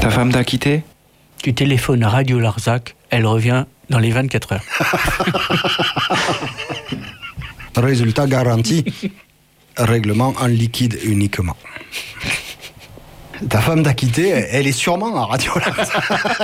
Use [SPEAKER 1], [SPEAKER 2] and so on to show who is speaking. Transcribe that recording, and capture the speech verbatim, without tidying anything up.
[SPEAKER 1] Ta femme t'a quitté ?
[SPEAKER 2] Tu téléphones à Radio Larzac, elle revient dans les vingt-quatre heures.
[SPEAKER 3] Résultat garanti, règlement en liquide uniquement. Ta femme t'a quitté, elle est sûrement à Radio Larzac.